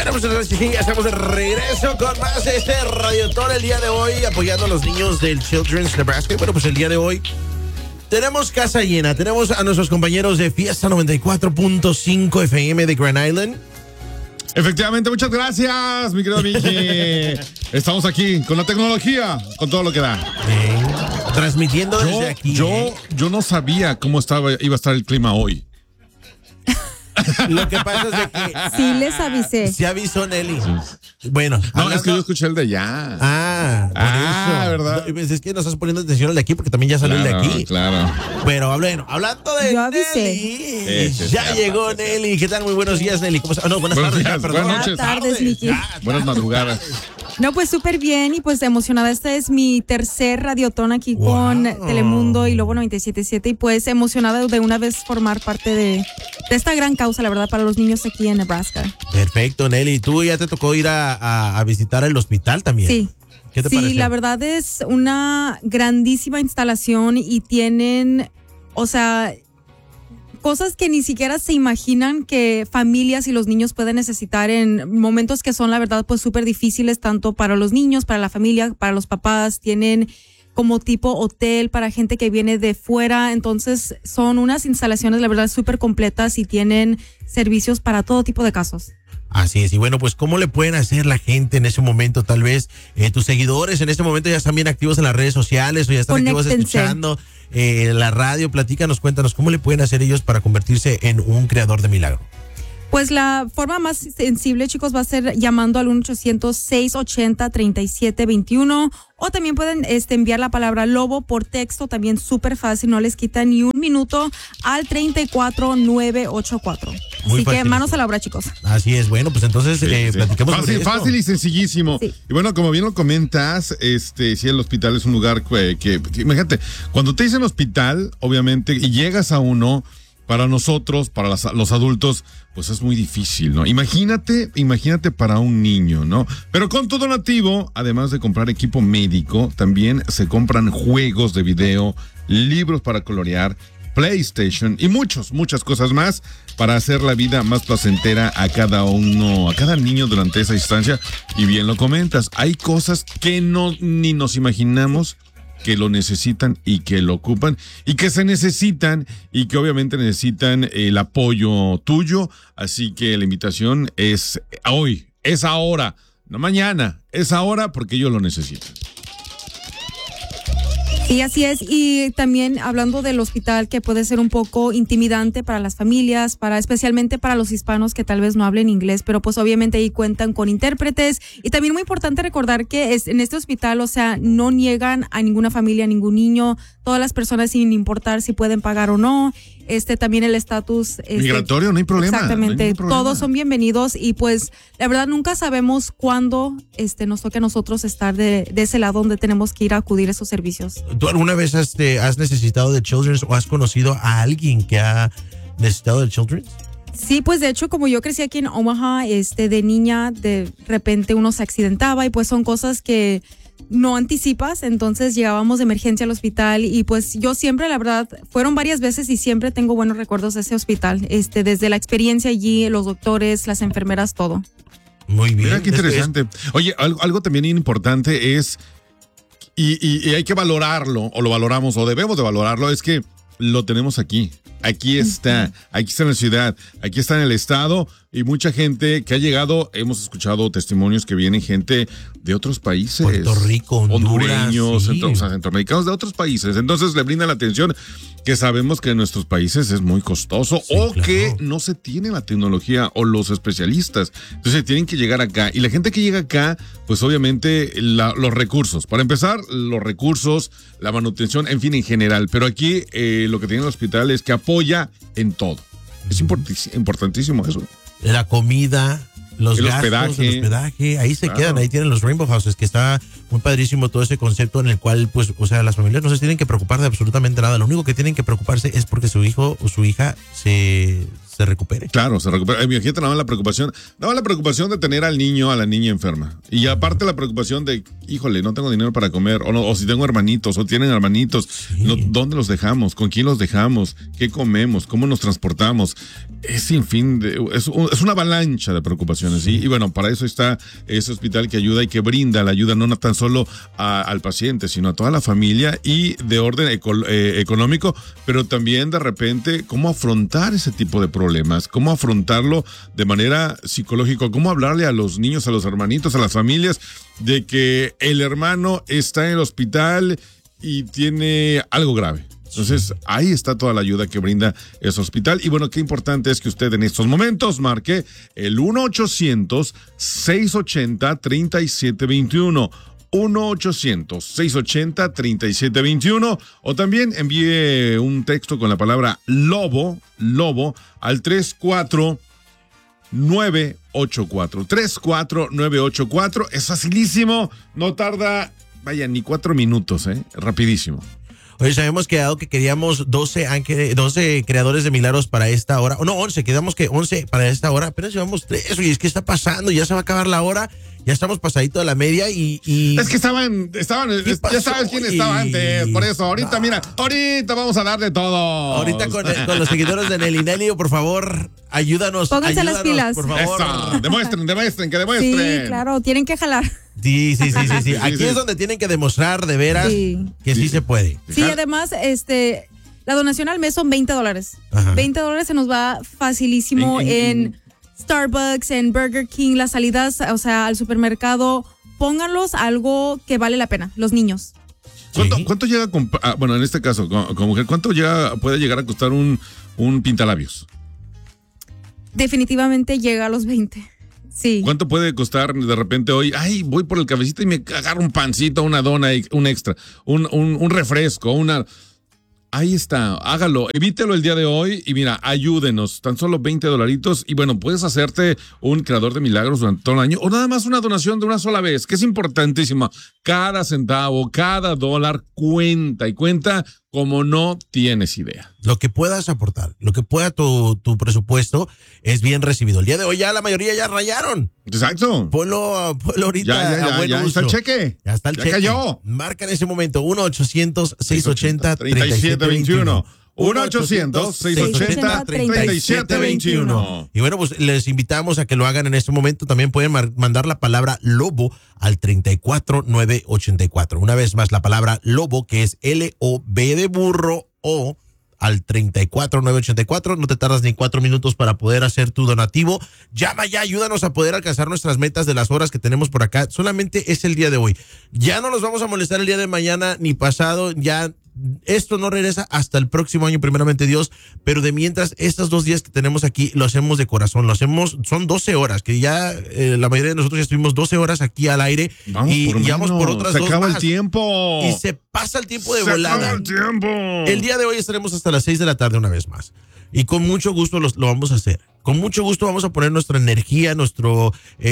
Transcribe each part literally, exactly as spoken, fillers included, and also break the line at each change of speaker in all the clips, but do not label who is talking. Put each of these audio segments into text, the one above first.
Bueno, pues entonces sí, estamos de regreso con más de este Radiotón el día de hoy, apoyando a los niños del Children's Nebraska. Bueno, pues el día de hoy tenemos casa llena, tenemos a nuestros compañeros de Fiesta noventa y cuatro punto cinco F M de Grand Island.
Efectivamente, muchas gracias, mi querido Mickey. Estamos aquí con la tecnología, con todo lo que da.
Bien. Transmitiendo desde
Yo,
aquí.
yo,
¿eh?
yo no sabía cómo estaba, iba a estar el clima hoy.
Lo que pasa es de que
Sí les avisé.
se avisó Nelly. Bueno,
No,
hablando-
es que yo escuché el de allá.
Ah, por
Ah,
eso.
¿verdad?
No, pues es que no estás poniendo atención al de aquí porque también ya salió
Claro,
el de aquí.
claro.
Pero bueno, hablando de
Yo avisé.
Nelly,
Sí, sí,
ya
sí.
llegó Nelly. ¿Qué tal? Muy buenos días, Nelly. ¿Cómo estás? No, buenas
Buenos
tardes.
días,
ya, perdón.
buenas noches.
Buenas tardes, Miki.
Ya,
Buenas
tardes.
madrugadas.
No, pues súper bien y pues emocionada. Este es mi tercer radiotón aquí
Wow.
con Telemundo y Lobo noventa y siete punto siete y pues emocionada de una vez formar parte de, de esta gran causa, la verdad, para los niños aquí en Nebraska.
Perfecto, Nelly. ¿Tú ya te tocó ir a, a- a visitar el hospital también?
Sí.
¿Qué te
Sí,
pareció?
la verdad es una grandísima instalación y tienen, o sea, cosas que ni siquiera se imaginan que familias y los niños pueden necesitar en momentos que son, la verdad, pues súper difíciles, tanto para los niños, para la familia, para los papás. Tienen como tipo hotel para gente que viene de fuera. Entonces, son unas instalaciones, la verdad, súper completas y tienen servicios para todo tipo de casos.
Así es, y bueno, pues ¿cómo le pueden hacer la gente en ese momento? Tal vez eh, tus seguidores en este momento ya están bien activos en las redes sociales o ya están activos
Conéctense.
escuchando eh, la radio. Platícanos, cuéntanos, ¿cómo le pueden hacer ellos para convertirse en un creador de milagro?
Pues la forma más sensible, chicos, va a ser llamando al uno ochocientos, seiscientos ochenta, treinta y siete veintiuno o también pueden este, enviar la palabra lobo por texto, también súper fácil, no les quita ni un minuto al treinta y cuatro nueve ochenta y cuatro.
Muy
Así que
fácil.
manos a la obra, chicos.
Así es, bueno, pues entonces
Sí,
eh,
sí.
platiquemos sobre
Fácil,
esto.
fácil y sencillísimo.
Sí.
Y bueno, como bien lo comentas, este, sí, el hospital es un lugar que, que, que- imagínate, cuando te dicen hospital, obviamente, y llegas a uno, para nosotros, para las- los adultos, pues es muy difícil, ¿no? Imagínate, imagínate para un niño, ¿no? Pero con tu donativo, además de comprar equipo médico, también se compran juegos de video, libros para colorear, PlayStation y muchos, muchas cosas más para hacer la vida más placentera a cada uno, a cada niño durante esa instancia. Y bien lo comentas, hay cosas que no ni nos imaginamos que lo necesitan y que lo ocupan y que se necesitan y que obviamente necesitan el apoyo tuyo. Así que la invitación es hoy, es ahora, no mañana, es ahora porque ellos lo necesitan.
Y así es, y también hablando del hospital que puede ser un poco intimidante para las familias, para especialmente para los hispanos que tal vez no hablen inglés, pero pues obviamente ahí cuentan con intérpretes y también muy importante recordar que es, en este hospital, o sea, no niegan a ninguna familia, a ningún niño, todas las personas sin importar si pueden pagar o no, este también el estatus este,
Migratorio, no hay problema.
Exactamente,
no hay ningún problema.
todos son bienvenidos y pues la verdad nunca sabemos cuándo este, nos toque a nosotros estar de, de ese lado donde tenemos que ir a acudir a esos servicios.
¿Tú alguna vez has, te- has necesitado de Children's o has conocido a alguien que ha necesitado de Children's?
Sí, pues de hecho como yo crecí aquí en Omaha, este, de niña de repente uno se accidentaba y pues son cosas que no anticipas, entonces llegábamos de emergencia al hospital y pues yo siempre, la verdad, fueron varias veces y siempre tengo buenos recuerdos de ese hospital, este, desde la experiencia allí, los doctores, las enfermeras, todo.
Muy bien.
Mira qué
Es- es-
interesante. Oye, algo, algo también importante es, y, y- y hay que valorarlo, o lo valoramos, o debemos de valorarlo, es que lo tenemos aquí. Aquí está, aquí está en la ciudad, aquí está en el estado y mucha gente que ha llegado, hemos escuchado testimonios que vienen gente de otros países.
Puerto Rico, Honduras,
hondureños,
sí.
centro- o sea, centroamericanos de otros países. Entonces le brindan la atención que sabemos que en nuestros países es muy costoso
Sí,
o
claro.
que no se tiene la tecnología o los especialistas. Entonces tienen que llegar acá. Y la gente que llega acá, pues obviamente la- los recursos. Para empezar, los recursos, la manutención, en fin, en general. Pero aquí eh, lo que tiene el hospital es que apoya en todo. Es importis- importantísimo eso.
La comida, los
El
gastos,
hospedaje.
el hospedaje, ahí se
Claro.
quedan, ahí tienen los Rainbow Houses, que está muy padrísimo todo ese concepto en el cual, pues, o sea, las familias no se tienen que preocupar de absolutamente nada. Lo único que tienen que preocuparse es porque su hijo o su hija se, se recupere.
Claro, se recupera. Imagínate nada más la preocupación, nada más la preocupación de tener al niño, a la niña enferma. Y aparte la preocupación de, híjole, no tengo dinero para comer, o, no, o si tengo hermanitos, o tienen hermanitos, sí. no, ¿dónde los dejamos? ¿Con quién los dejamos? ¿Qué comemos? ¿Cómo nos transportamos? Es sin fin, de, es, un, es una avalancha de preocupaciones. Sí. Y, y bueno, para eso está ese hospital que ayuda y que brinda la ayuda no tan solo a, al paciente, sino a toda la familia y de orden eco, eh, económico, pero también de repente cómo afrontar ese tipo de problemas, cómo afrontarlo de manera psicológica, cómo hablarle a los niños, a los hermanitos, a las familias de que el hermano está en el hospital y tiene algo grave. Entonces, ahí está toda la ayuda que brinda ese hospital. Y bueno, qué importante es que usted en estos momentos marque el uno ochocientos, seiscientos ochenta, treinta y siete veintiuno. uno ochocientos, seiscientos ochenta, treinta y siete veintiuno. O también envíe un texto con la palabra lobo, lobo, al tres cuatro nueve ocho cuatro. tres cuatro nueve ocho cuatro. Es facilísimo, no tarda, vaya, ni cuatro minutos, ¿eh? Rapidísimo.
Oye, sabemos que dado que queríamos doce, ángeles, doce creadores de milagros para esta hora, o no, once, quedamos que once para esta hora, apenas llevamos tres, oye, es que está pasando, ya se va a acabar la hora, ya estamos pasadito de la media y... y...
Es que estaban, estaban, es, ya sabes quién estaba antes, por eso, ahorita, no. mira, ahorita vamos a darle todo.
Ahorita con, con los seguidores de Nelly Nelly, por favor, ayúdanos.
Pónganse
ayúdanos,
las pilas.
por favor.
Eso, demuestren, demuestren, que demuestren.
Sí, claro, tienen que jalar.
Sí, sí, sí, sí, sí. Aquí sí, sí. es donde tienen que demostrar de veras sí. que sí. sí se puede.
Sí, además, este, la donación al mes son veinte dólares. Ajá. veinte dólares se nos va facilísimo en, en, en Starbucks, en Burger King, las salidas, o sea, al supermercado. Pónganlos a algo que vale la pena, los niños.
¿Cuánto, ¿Sí? cuánto llega, con, ah, bueno, en este caso, como, como mujer, cuánto llega, puede llegar a costar un, un pintalabios?
Definitivamente llega a los veinte. Sí.
¿Cuánto puede costar de repente hoy? Ay, voy por el cafecito y me agarro un pancito, una dona, un extra, un, un, un refresco, una... Ahí está, hágalo, evítelo el día de hoy y mira, ayúdenos, tan solo veinte dolaritos y bueno, puedes hacerte un creador de milagros durante todo el año o nada más una donación de una sola vez, que es importantísimo. Cada centavo, cada dólar cuenta y cuenta como no tienes idea.
Lo que puedas aportar, lo que pueda tu, tu presupuesto es bien recibido. El día de hoy ya la mayoría ya rayaron.
Exacto.
Ponlo, ponlo ahorita
ya, ya, ya,
a buen
ya
uso.
está el cheque.
Ya está el
ya
cheque.
cayó.
Marca en ese momento uno ochocientos, seiscientos ochenta, treinta y siete veintiuno.
uno ochocientos, seiscientos ochenta, treinta y siete veintiuno.
Y bueno, pues les invitamos a que lo hagan en este momento. También pueden mar- mandar la palabra lobo al treinta y cuatro nueve ochenta y cuatro. Una vez más, la palabra lobo, que es L O B de burro o al treinta y cuatro nueve ochenta y cuatro. No te tardas ni cuatro minutos para poder hacer tu donativo. Llama ya, ayúdanos a poder alcanzar nuestras metas de las horas que tenemos por acá. Solamente es el día de hoy. Ya no nos vamos a molestar el día de mañana ni pasado. Ya esto no regresa hasta el próximo año, primeramente Dios, pero de mientras, estos dos días que tenemos aquí, lo hacemos de corazón, lo hacemos, son doce horas, que ya eh, la mayoría de nosotros ya estuvimos doce horas aquí al aire.
Vamos
y
por
vamos por otras
se
dos
acaba
más.
el tiempo.
Y se pasa el tiempo de
se
volada.
Se acaba el tiempo.
El día de hoy estaremos hasta las seis de la tarde una vez más. Y con mucho gusto los, lo vamos a hacer. Con mucho gusto vamos a poner nuestra energía, nuestro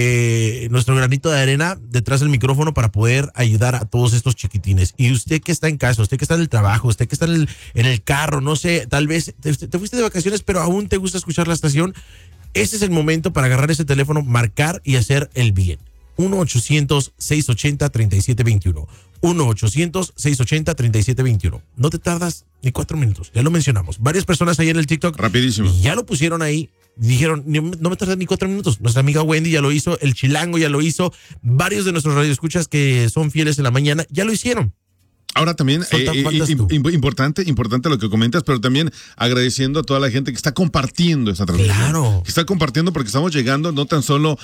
eh, nuestro granito de arena detrás del micrófono para poder ayudar a todos estos chiquitines. Y usted que está en casa, usted que está en el trabajo, usted que está en el, en el carro, no sé, tal vez te, te fuiste de vacaciones, pero aún te gusta escuchar la estación. Ese es el momento para agarrar ese teléfono, marcar y hacer el bien. uno ochocientos, seiscientos ochenta, treinta y siete veintiuno. uno ochocientos, seiscientos ochenta, treinta y siete veintiuno. No te tardas ni cuatro minutos, ya lo mencionamos. Varias personas ahí en el TikTok.
Rapidísimo.
Ya lo pusieron ahí. Dijeron, no me tardan ni cuatro minutos. Nuestra amiga Wendy ya lo hizo, el Chilango ya lo hizo. Varios de nuestros radioescuchas que son fieles en la mañana ya lo hicieron.
Ahora también, eh, eh, importante, importante lo que comentas, pero también agradeciendo a toda la gente que está compartiendo esta transmisión.
Claro.
Que está compartiendo porque estamos llegando no tan solo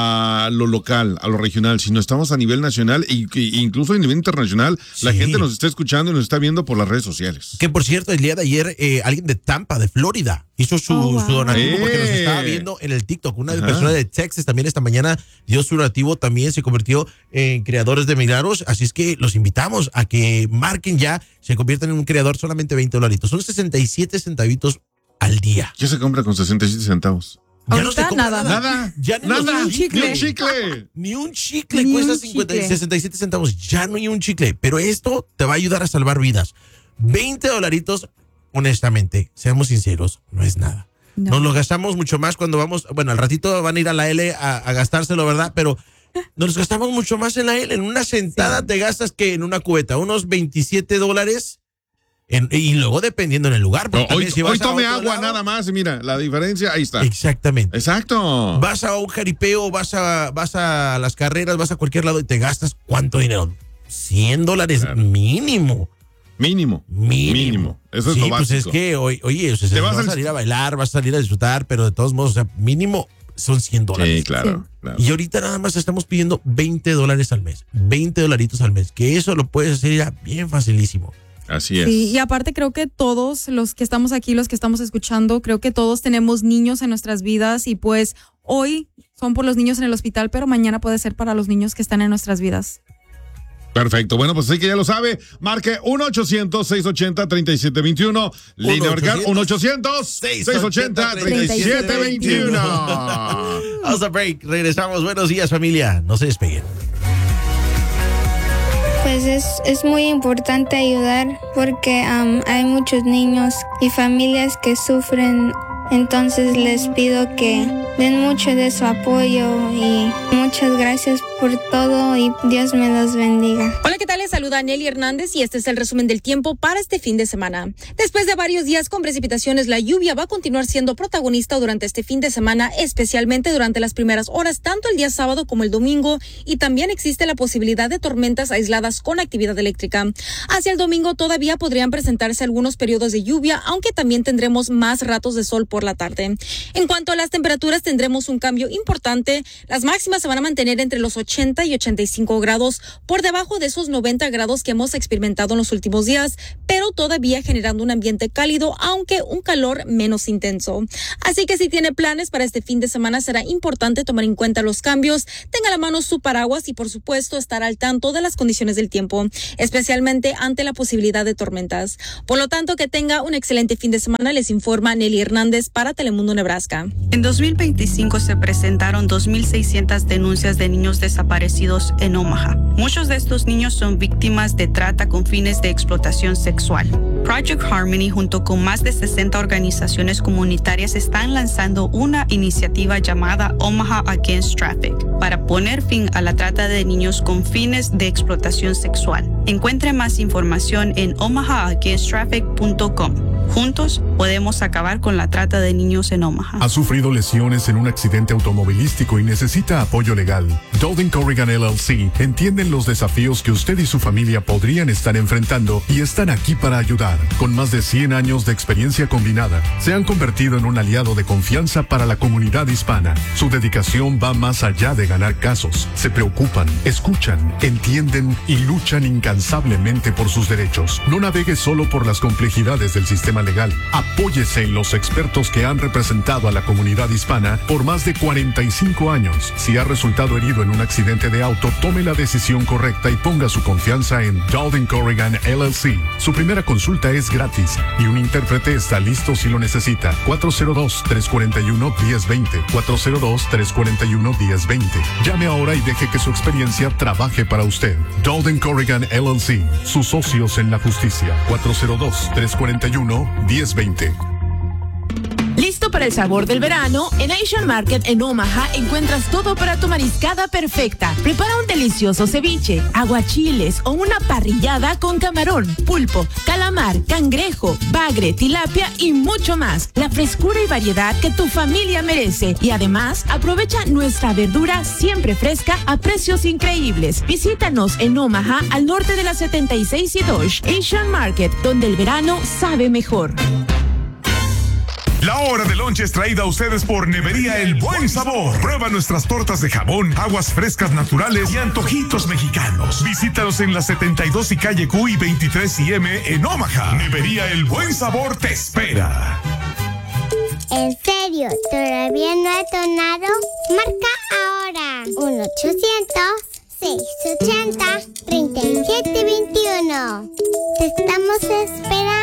a lo local, a lo regional, sino estamos a nivel nacional e incluso a nivel internacional. Sí. La gente nos está escuchando y nos está viendo por las redes sociales.
Que por cierto, el día de ayer, eh, alguien de Tampa, de Florida, hizo su, oh, wow. su donativo eh. porque nos estaba viendo en el TikTok. Una Ajá. persona de Texas también esta mañana dio su donativo, también se convirtió en creadores de milagros. Así es que los invitamos a que marquen ya, se conviertan en un creador, solamente veinte dolaritos. Son sesenta y siete centavitos al día.
¿Qué se compra con sesenta y siete centavos?
Ya no se compra
nada.
Nada.
Ya no
nada.
Ni un
chicle. Ni un chicle.
Ni un chicle Ni cuesta un cincuenta, chicle. sesenta y siete centavos. Ya no hay un chicle. Pero esto te va a ayudar a salvar vidas. veinte dolaritos, honestamente, seamos sinceros, no es nada.
No.
Nos lo gastamos mucho más cuando vamos, bueno, al ratito van a ir a la L a, a gastárselo, ¿verdad? Pero nos gastamos mucho más en la L. En una sentada sí. te gastas que en una cubeta, unos veintisiete dólares. En, y luego dependiendo en el lugar.
No, hoy
si
hoy tome agua
lado,
nada más y mira, la diferencia ahí está.
Exactamente.
Exacto.
Vas a un jaripeo, vas a, vas a las carreras, vas a cualquier lado y te gastas ¿cuánto dinero? cien dólares claro. mínimo.
Mínimo.
Mínimo.
Mínimo. Eso es
sí,
lo básico.
Pues es que, oye, o sea, te vas, vas a salir a bailar, vas a salir a disfrutar, pero de todos modos, o sea, mínimo son cien dólares.
Sí, claro,
sí.
claro.
Y ahorita nada más estamos pidiendo veinte dólares al mes. veinte dolaritos al mes. Que eso lo puedes hacer ya bien facilísimo.
Así es.
Sí, y aparte creo que todos los que estamos aquí, los que estamos escuchando, creo que todos tenemos niños en nuestras vidas y pues hoy son por los niños en el hospital, pero mañana puede ser para los niños que están en nuestras vidas.
Perfecto. Bueno, pues así que ya lo sabe. Marque uno ochocientos, seiscientos ochenta, treinta y siete veintiuno. Línea Mercar uno ochocientos, seiscientos ochenta, treinta y siete veintiuno.
Vamos a break. Regresamos. Buenos días, familia. No se despeguen.
Pues es, es muy importante ayudar porque um, hay muchos niños y familias que sufren. Entonces les pido que den mucho de su apoyo y muchas gracias por todo y Dios me los bendiga.
Hola, ¿qué tal? Les saluda Nelly Hernández y este es el resumen del tiempo para este fin de semana. Después de varios días con precipitaciones, la lluvia va a continuar siendo protagonista durante este fin de semana, especialmente durante las primeras horas, tanto el día sábado como el domingo, y también existe la posibilidad de tormentas aisladas con actividad eléctrica. Hacia el domingo todavía podrían presentarse algunos periodos de lluvia, aunque también tendremos más ratos de sol por la tarde. En cuanto a las temperaturas, tendremos un cambio importante. Las máximas se van a mantener entre los ochenta y ochenta y cinco grados, por debajo de esos noventa grados que hemos experimentado en los últimos días, pero todavía generando un ambiente cálido, aunque un calor menos intenso. Así que si tiene planes para este fin de semana, será importante tomar en cuenta los cambios, tenga a la mano su paraguas y por supuesto estar al tanto de las condiciones del tiempo, especialmente ante la posibilidad de tormentas. Por lo tanto, que tenga un excelente fin de semana, les informa Nelly Hernández para Telemundo Nebraska.
En dos mil veinticinco se presentaron dos mil seiscientas denuncias de niños desaparecidos en Omaha. Muchos de estos niños son víctimas de trata con fines de explotación sexual. Project Harmony, junto con más de sesenta organizaciones comunitarias, están lanzando una iniciativa llamada Omaha Against Traffic para poner fin a la trata de niños con fines de explotación sexual. Encuentre más información en omaha against traffic punto com. Juntos podemos acabar con la trata de niños en Omaha.
¿Ha sufrido lesiones en un accidente automovilístico y necesita apoyo legal? Dowden Corrigan L L C entienden los desafíos que usted y su familia podrían estar enfrentando y están aquí para ayudar. Con más de cien años de experiencia combinada, se han convertido en un aliado de confianza para la comunidad hispana. Su dedicación va más allá de ganar casos. Se preocupan, escuchan, entienden y luchan incansablemente por sus derechos. No navegue solo por las complejidades del sistema legal. Apóyese en los expertos que han representado a la comunidad hispana por más de cuarenta y cinco años. Si ha resultado herido en un accidente de auto, tome la decisión correcta y ponga su confianza en Dowden Corrigan L L C. Su primera consulta es gratis y un intérprete está listo si lo necesita. cuatro cero dos, tres cuatro uno, uno cero dos cero. cuatro cero dos, tres cuatro uno, uno cero dos cero. Llame ahora y deje que su experiencia trabaje para usted. Dowden Corrigan L L C. Sus socios en la justicia. cuatro cero dos, tres cuatro uno, uno cero dos cero.
¿Listo para el sabor del verano? En Asian Market en Omaha encuentras todo para tu mariscada perfecta. Prepara un delicioso ceviche, aguachiles o una parrillada con camarón, pulpo, calamar, cangrejo, bagre, tilapia y mucho más. La frescura y variedad que tu familia merece. Y además, aprovecha nuestra verdura siempre fresca a precios increíbles. Visítanos en Omaha, al norte de la setenta y seis y Dodge. Asian Market, donde el verano sabe mejor.
La hora de lonche es traída a ustedes por Nevería El Buen Sabor. Prueba nuestras tortas de jabón, aguas frescas naturales y antojitos mexicanos. Visítanos en la setenta y dos y calle Q y veintitrés I M en Omaha. Nevería El Buen Sabor te espera.
¿En serio? ¿Todavía no ha donado? Marca ahora. uno ochocientos, seiscientos ochenta, treinta y siete veintiuno. Te estamos esperando.